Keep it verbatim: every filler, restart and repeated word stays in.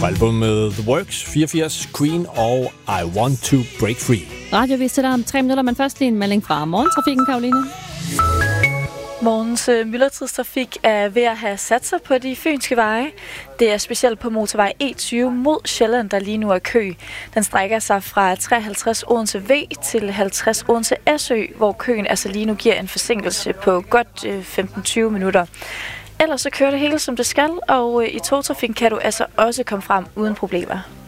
Fra albumet The Works, fireogfirs, Queen og I Want to Break Free. Radiovis til dig om tre minutter, men først lige en melding fra morgentrafikken, Karoline. Morgens øh, myldretidstrafik er ved at have sat sig på de fynske veje. Det er specielt på motorvej E tyve mod Sjælland, der lige nu er kø. Den strækker sig fra treoghalvtreds Odense V til halvtreds Odense Æsø, hvor køen altså lige nu giver en forsinkelse på godt øh, femten til tyve minutter. Ellers så kører det hele som det skal, og øh, i togtrafikken kan du altså også komme frem uden problemer.